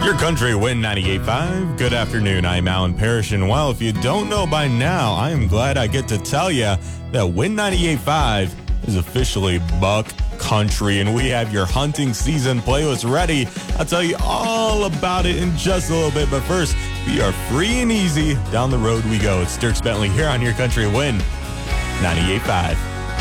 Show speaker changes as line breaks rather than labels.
Your country Win 98.5. Good afternoon. I'm Alan Parrish. And well, if you don't know by now, I am glad I get to tell you that Win 98.5 is officially buck country, and we have your hunting season playlist ready. I'll tell you all about it in just a little bit, but first, we are free and easy. Down the road we go. It's Dierks Bentley here on Your Country Win 98.5.